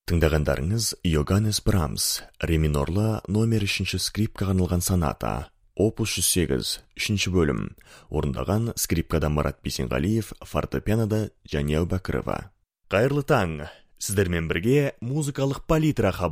Тыңдағандарыңыз Йоганнес Брамс, ре минорлы номер 3 скрипкаға арналған соната, опус 108, 3 бөлім, орындаған скрипкада Марат Бейсенғалиев, фортепианода Жәния Әубәкірова. Қайырлы таң! Сіздермен бірге музыкалық палитра